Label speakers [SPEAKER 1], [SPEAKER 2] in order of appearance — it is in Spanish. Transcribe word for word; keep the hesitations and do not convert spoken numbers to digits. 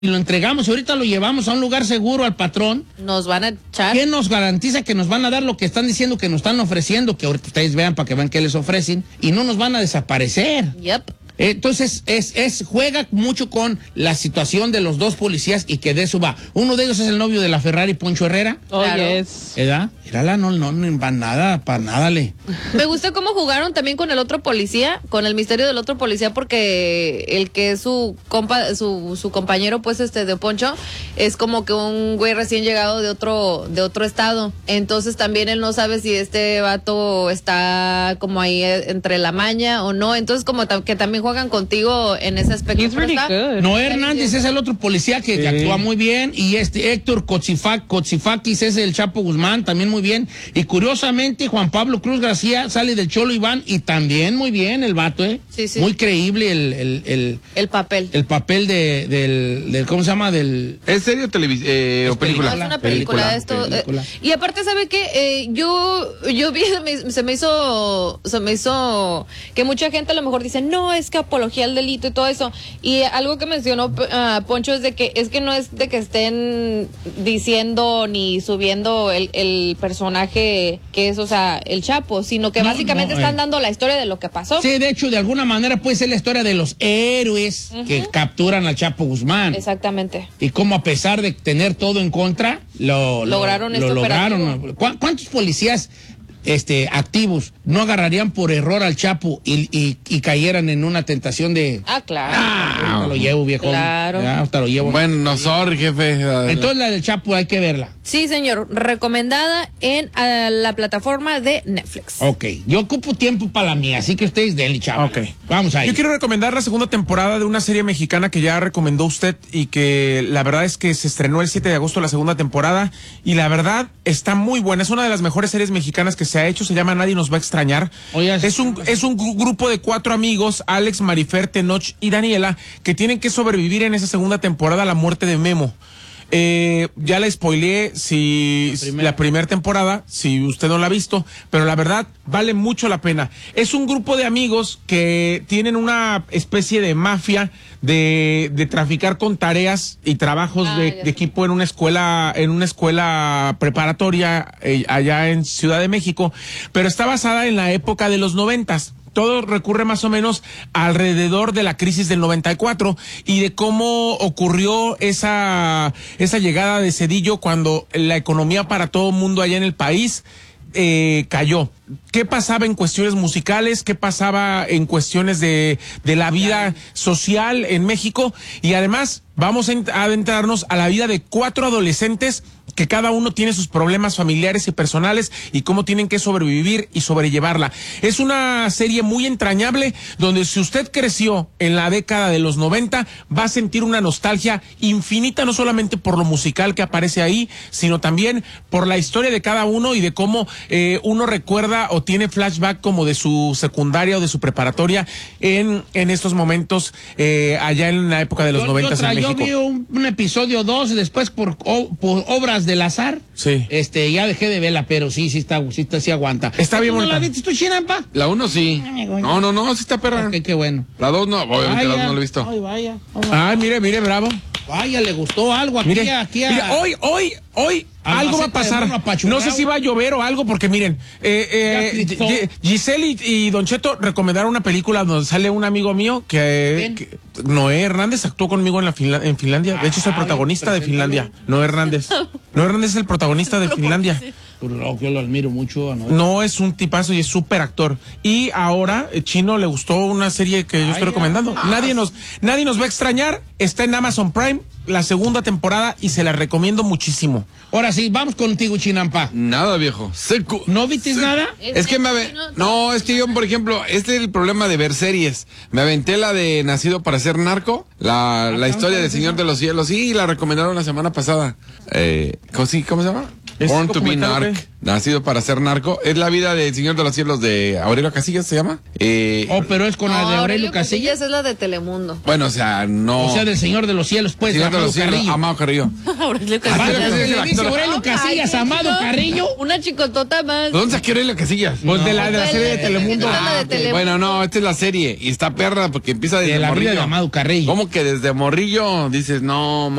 [SPEAKER 1] y lo entregamos, y ahorita lo llevamos a un lugar seguro al patrón,
[SPEAKER 2] nos van a echar.
[SPEAKER 1] ¿quién nos garantiza que nos van a dar lo que están diciendo que nos están ofreciendo? Que ahorita ustedes vean para que vean qué les ofrecen, y no nos van a desaparecer.
[SPEAKER 2] Yep.
[SPEAKER 1] Entonces, es, es, juega mucho con la situación de los dos policías y que de eso va. Uno de ellos es el novio de la Ferrari, Poncho Herrera.
[SPEAKER 2] Oh, claro. Yes.
[SPEAKER 1] ¿Verdad? Mírala, no, no, no va nada, para nada le.
[SPEAKER 2] Me gusta cómo jugaron también con el otro policía, con el misterio del otro policía, porque el que es su compa, su, su compañero, pues, este, de Poncho, es como que un güey recién llegado de otro, de otro estado. Entonces también él no sabe si este vato está como ahí entre la maña o no. Entonces como que también juegan contigo en ese aspecto.
[SPEAKER 1] Noé Hernández es el otro policía que, sí. que actúa muy bien, y este Héctor Cotzifakis es el Chapo Guzmán, también muy bien, y curiosamente Juan Pablo Cruz García sale del Cholo Iván y también muy bien el vato, ¿eh?
[SPEAKER 2] Sí, sí.
[SPEAKER 1] Muy creíble el el, el,
[SPEAKER 2] el papel.
[SPEAKER 1] El papel de, del, del, ¿cómo se llama? Del...
[SPEAKER 3] ¿Es serio televisión eh, o película?
[SPEAKER 2] Es una película, película esto. Película. Eh, y aparte, ¿sabe qué? Eh, yo, yo vi, se me, se me hizo, se me hizo que mucha gente a lo mejor dice, no, es que apología al delito y todo eso. Y algo que mencionó uh, Poncho es de que es que no es de que estén diciendo ni subiendo el, el personaje que es, o sea, el Chapo, sino que no, básicamente no, están eh. dando la historia de lo que pasó.
[SPEAKER 1] Sí, de hecho, de alguna manera puede ser la historia de los héroes uh-huh. que capturan al Chapo Guzmán.
[SPEAKER 2] Exactamente.
[SPEAKER 1] Y cómo a pesar de tener todo en contra, lo
[SPEAKER 2] lograron.
[SPEAKER 1] Lo,
[SPEAKER 2] este
[SPEAKER 1] lo lograron. ¿Cuántos policías este, activos no agarrarían por error al Chapo y, y, y cayeran en una tentación de...
[SPEAKER 2] Ah, claro.
[SPEAKER 1] Ah, hasta lo llevo, viejo.
[SPEAKER 2] Claro.
[SPEAKER 1] Ya, hasta lo llevo.
[SPEAKER 3] Bueno, no, sorry, jefe.
[SPEAKER 1] Entonces la del Chapo hay que verla.
[SPEAKER 2] Sí, señor. Recomendada en uh, la plataforma de Netflix.
[SPEAKER 1] Ok. Yo ocupo tiempo para la mía, así que ustedes denle, Chapo.
[SPEAKER 4] Ok.
[SPEAKER 1] Vamos ahí.
[SPEAKER 4] Yo quiero recomendar la segunda temporada de una serie mexicana que ya recomendó usted y que la verdad es que se estrenó el siete de agosto la segunda temporada y la verdad está muy buena. Es una de las mejores series mexicanas que se ha hecho. Se llama Nadie nos va a extrañar.
[SPEAKER 1] Oye,
[SPEAKER 4] es un es un grupo de cuatro amigos, Alex, Marifer, Tenoch y Daniela, que tienen que sobrevivir en esa segunda temporada a la muerte de Memo. Eh, ya le spoileé si la primera temporada, si usted no la ha visto, pero la verdad vale mucho la pena. Es un grupo de amigos que tienen una especie de mafia de, de traficar con tareas y trabajos ah, de, de equipo en una escuela, en una escuela preparatoria eh, allá en Ciudad de México, pero está basada en la época de los noventas. Todo recurre más o menos alrededor de la crisis del noventa y cuatro y de cómo ocurrió esa, esa llegada de Zedillo cuando la economía para todo el mundo allá en el país eh, cayó. ¿Qué pasaba en cuestiones musicales? ¿Qué pasaba en cuestiones de, de la vida social en México? Y además vamos a adentrarnos a la vida de cuatro adolescentes que cada uno tiene sus problemas familiares y personales y cómo tienen que sobrevivir y sobrellevarla. Es una serie muy entrañable donde si usted creció en la década de los noventa va a sentir una nostalgia infinita, no solamente por lo musical que aparece ahí, sino también por la historia de cada uno y de cómo eh, uno recuerda o tiene flashback como de su secundaria o de su preparatoria en, en estos momentos eh, allá en la época de los noventas en México.
[SPEAKER 1] Yo vi un, un episodio dos y después por, o, por obras del azar,
[SPEAKER 4] sí.
[SPEAKER 1] este, ya dejé de verla, pero sí, sí está, sí, está, sí aguanta.
[SPEAKER 4] Está bien bonita.
[SPEAKER 1] ¿No la viste tú, Chinampa?
[SPEAKER 3] La uno sí. No, no, no, sí está perra.
[SPEAKER 1] Ok, qué bueno.
[SPEAKER 3] La dos no, obviamente la dos no la he visto.
[SPEAKER 1] Ay, vaya.
[SPEAKER 4] Ay, mire, mire, bravo.
[SPEAKER 1] Vaya, le gustó algo aquí,
[SPEAKER 4] mire,
[SPEAKER 1] aquí a...
[SPEAKER 4] Mire, hoy, hoy, hoy, algo va a pasar. No sé si va a llover o algo, porque miren, eh, eh, Giselle y, y Don Cheto recomendaron una película donde sale un amigo mío que, que Noé Hernández actuó conmigo en la Finla, en Finlandia. De hecho es el protagonista de Finlandia. Noé Hernández. Noé Hernández es el protagonista de Finlandia.
[SPEAKER 1] Yo lo admiro mucho.
[SPEAKER 4] No, no es un tipazo y es súper actor. Y ahora, eh, Chino le gustó una serie que yo Ay, estoy recomendando. Ah, nadie nos, nadie nos va a extrañar. Está en Amazon Prime, la segunda temporada, y se la recomiendo muchísimo.
[SPEAKER 1] Ahora sí, vamos contigo, Chinampa.
[SPEAKER 3] Nada, viejo. Seco.
[SPEAKER 1] ¿No viste
[SPEAKER 3] Seco.
[SPEAKER 1] nada?
[SPEAKER 3] Es que me ave... No, es que yo, por ejemplo, este es el problema de ver series. Me aventé la de Nacido para ser narco, la, la historia del Señor de los Cielos, sí, la recomendaron la semana pasada. Eh, ¿cómo, sí, ¿Cómo se llama? Born to be
[SPEAKER 4] documental,
[SPEAKER 3] Narc. Nacido para ser narco. Es la vida del Señor de los Cielos de Aurelio Casillas, ¿se llama? Eh,
[SPEAKER 1] oh, pero es con
[SPEAKER 2] No,
[SPEAKER 1] la de Aurelio
[SPEAKER 2] Aurelio
[SPEAKER 1] Casillas.
[SPEAKER 2] Casillas es la de Telemundo.
[SPEAKER 3] bueno, o sea, no.
[SPEAKER 1] O sea, del Señor de los Cielos, pues,
[SPEAKER 3] Señor de
[SPEAKER 1] Amado
[SPEAKER 3] los Cielos,
[SPEAKER 1] Carrillo.
[SPEAKER 3] Amado Carrillo.
[SPEAKER 2] Aurelio
[SPEAKER 1] Ah,
[SPEAKER 2] Casillas.
[SPEAKER 1] le dice Aurelio Casillas,
[SPEAKER 2] Ay,
[SPEAKER 1] Amado
[SPEAKER 2] chico.
[SPEAKER 1] Carrillo.
[SPEAKER 2] Una chicotota más.
[SPEAKER 3] ¿Dónde saqué Aurelio Casillas?
[SPEAKER 4] Pues de la, de la serie de Telemundo.
[SPEAKER 2] Ah, la de
[SPEAKER 3] ok.
[SPEAKER 2] Telemundo.
[SPEAKER 3] Bueno, no, esta es la serie. Y está perra porque empieza desde
[SPEAKER 1] De la vida
[SPEAKER 3] morrillo.
[SPEAKER 1] de Amado Carrillo.
[SPEAKER 3] ¿Cómo que desde morrillo dices, no,